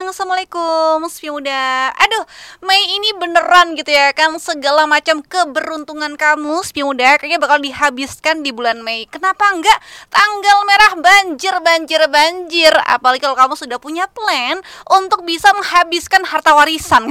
Assalamualaikum Spi Muda. Aduh, Mei ini beneran gitu ya kan, segala macam keberuntungan kamu Spi Muda kayaknya bakal dihabiskan di bulan Mei. Kenapa enggak? Tanggal merah banjir. Apalagi kalau kamu sudah punya plan untuk bisa menghabiskan harta warisan.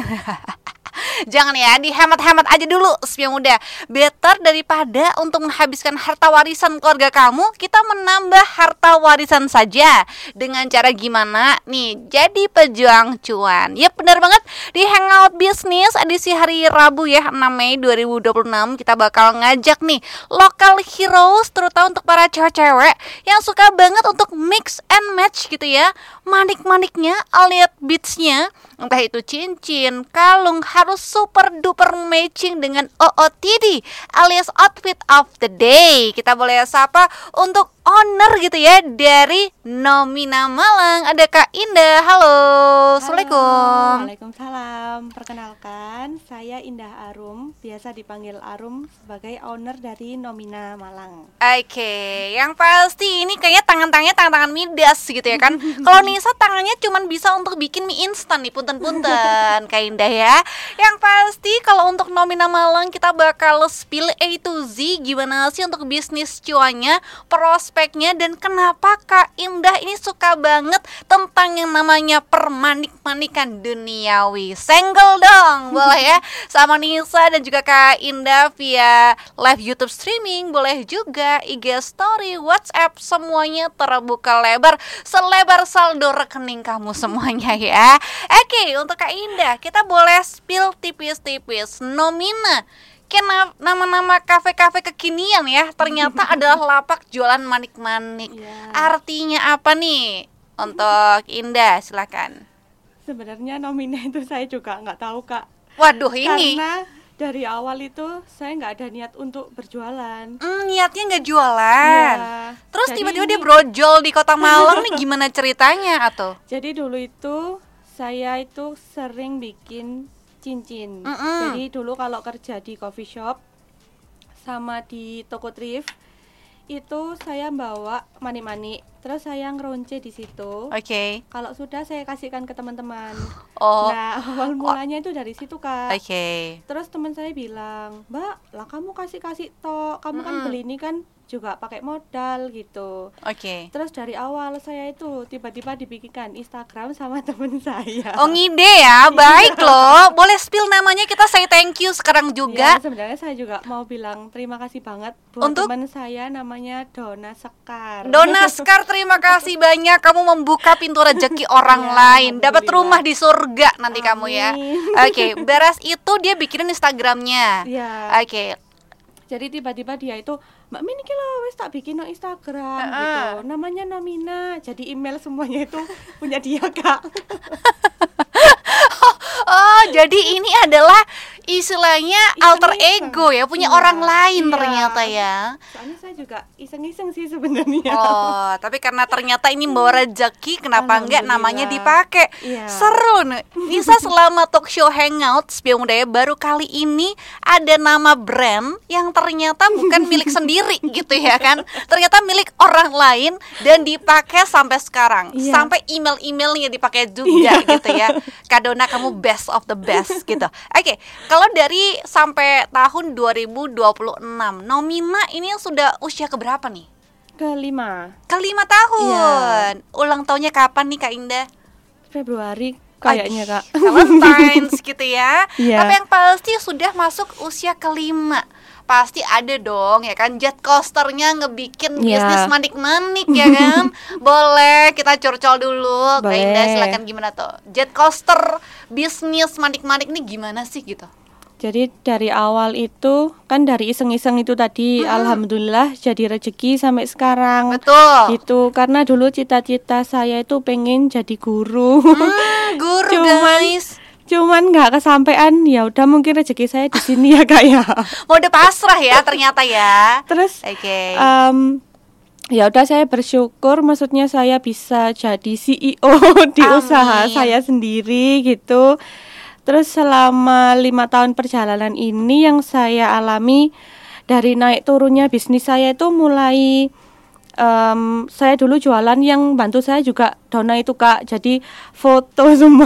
Jangan ya, dihemat-hemat aja dulu Spi Muda. Better daripada untuk menghabiskan harta warisan keluarga kamu, kita menambah harta warisan saja. Dengan cara gimana? Nih, jadi pejuang cuan. Ya benar banget, di Hangout Bisnis edisi hari Rabu ya 6 Mei 2026 kita bakal ngajak nih local heroes, terutama untuk para cewek-cewek yang suka banget untuk mix and match gitu ya. Manik-maniknya, alias beadsnya, entah itu cincin, kalung, harus super duper matching dengan OOTD alias outfit of the day. Kita boleh sapa untuk owner gitu ya dari Nomina Malang, ada Kak Indah. Halo, Assalamualaikum. Waalaikumsalam. Perkenalkan, saya Indah Arum, biasa dipanggil Arum, sebagai owner dari Nomina Malang. Oke, yang pasti ini kayaknya tangan midas gitu ya kan. Kalau Nisa tangannya cuman bisa untuk bikin mie instan nih, punten-punten Kak Indah ya. Yang pasti kalau untuk Nomina Malang kita bakal spill A to Z gimana sih untuk bisnis cuannya, prospeknya, dan kenapa Kak Indah ini suka banget tentang yang namanya permanik-manikan duniawi. Senggol dong, boleh ya sama Nisa dan juga Kak Indah via live YouTube streaming, boleh juga IG story, WhatsApp, semuanya terbuka lebar, selebar saldo rekening kamu semuanya ya. Oke, untuk Kak Indah kita boleh spill tipis-tipis Nomina. Kayak nama-nama kafe-kafe kekinian ya, ternyata adalah lapak jualan manik-manik. Artinya apa nih untuk Indah? Silakan. Sebenarnya Nomina itu saya juga nggak tahu Kak. Waduh, ini karena dari awal itu saya nggak ada niat untuk berjualan. Niatnya nggak jualan. Iya. Terus tiba-tiba dia brojol di kota Malang nih, gimana ceritanya atau? Jadi dulu itu saya itu sering bikin cincin. Jadi dulu kalau kerja di coffee shop sama di toko thrift itu saya bawa manik-manik, terus saya ngeronce di situ. Oke. Kalau sudah saya kasihkan ke teman-teman. Oh. Nah, awal mulanya itu dari situ Kak. Oke. Terus teman saya bilang, "Mbak, lah kamu kasih tok, kamu kan beli ini kan juga pakai modal gitu." Oke. Terus dari awal saya itu tiba-tiba dibikinkan Instagram sama teman saya. Oh, ngide ya, baik loh. Boleh spill namanya, kita say thank you sekarang juga. Ya, sebenarnya saya juga mau bilang terima kasih banget buat untuk teman saya namanya Dona Sekar. Dona Sekar, terima kasih banyak, kamu membuka pintu rezeki orang lain, dapat rumah di surga nanti. Amin. Kamu ya. Oke, beres itu dia bikinin Instagramnya. Ya. Oke. Jadi tiba-tiba dia itu, "Mbak Min iki lho wis tak bikin no Instagram gitu. Namanya Nomina." Jadi email semuanya itu punya dia, Kak. Oh, jadi ini adalah istilahnya alter ego ya, punya orang lain ternyata ya. Soalnya saya juga iseng-iseng sih sebenarnya. Oh, tapi karena ternyata ini bawa rezeki, kenapa enggak namanya dipakai? Seru nih. Nisa selama talk show Hangout Spi Muda baru kali ini ada nama brand yang ternyata bukan milik sendiri gitu ya kan. Ternyata milik orang lain dan dipakai sampai sekarang. Sampai email-emailnya dipakai juga gitu ya. Kak Dona, kamu best of the best gitu. Oke, kalau dari sampai tahun 2026, Nomina ini sudah usia keberapa nih? Kelima tahun. Ulang tahunnya kapan nih Kak Indah? Februari kayaknya Kak. Valentine's gitu ya. Tapi yang pasti sudah masuk usia kelima. Pasti ada dong ya kan jet coasternya ngebikin bisnis manik-manik ya kan. Boleh kita curcol dulu. Kak Indah silakan, gimana tuh jet coaster bisnis manik-manik ini gimana sih gitu? Jadi dari awal itu kan dari iseng-iseng itu tadi, alhamdulillah jadi rezeki sampai sekarang. Betul. Gitu, karena dulu cita-cita saya itu pengen jadi guru. Guru guys. Cuman nggak kesampaian, ya udah mungkin rezeki saya di sini ya Kak ya. Udah pasrah ya ternyata ya. Terus ya udah saya bersyukur, maksudnya saya bisa jadi CEO di usaha saya sendiri gitu. Terus selama 5 tahun perjalanan ini yang saya alami dari naik turunnya bisnis saya itu mulai saya dulu jualan, yang bantu saya juga Dona itu Kak, jadi foto semua